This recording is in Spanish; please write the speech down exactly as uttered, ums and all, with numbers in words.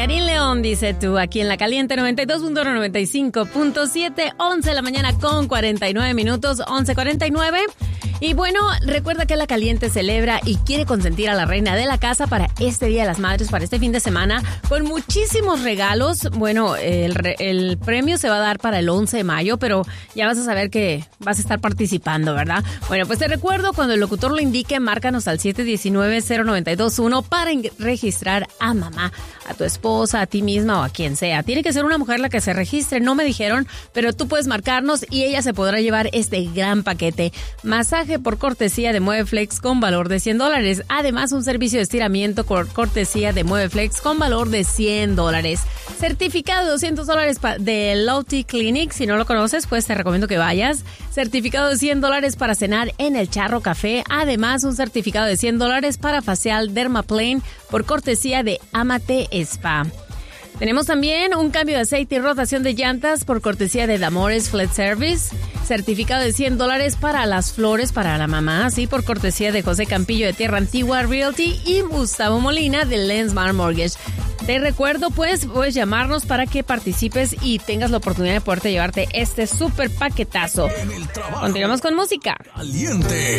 Karin León, dice tú, aquí en La Caliente noventa y dos punto uno, noventa y cinco punto siete, once de la mañana con cuarenta y nueve minutos, once cuarenta y nueve. Y bueno, recuerda que La Caliente celebra y quiere consentir a la reina de la casa para este Día de las Madres, para este fin de semana, con muchísimos regalos. Bueno, el, el premio se va a dar para el once de mayo, pero ya vas a saber que vas a estar participando, ¿verdad? Bueno, pues te recuerdo, cuando el locutor lo indique, márcanos al siete uno nueve, cero nueve dos uno para registrar a mamá, a tu esposa, a ti misma o a quien sea. Tiene que ser una mujer la que se registre, no me dijeron, pero tú puedes marcarnos y ella se podrá llevar este gran paquete. Masaje por cortesía de Mueveflex con valor de cien dólares. Además, un servicio de estiramiento por cortesía de Mueveflex con valor de cien dólares. Certificado de doscientos dólares de Loti Clinic. Si no lo conoces, pues te recomiendo que vayas. Certificado de cien dólares para cenar en el Charro Café. Además, un certificado de cien dólares para facial Dermaplane por cortesía de Amate Spa. Tenemos también un cambio de aceite y rotación de llantas por cortesía de Damores Fleet Service. Certificado de cien dólares para las flores para la mamá, sí, por cortesía de José Campillo de Tierra Antigua Realty y Gustavo Molina de Lensmar Mortgage. Te recuerdo, pues, puedes llamarnos para que participes y tengas la oportunidad de poderte llevarte este súper paquetazo. Continuamos con música. Caliente.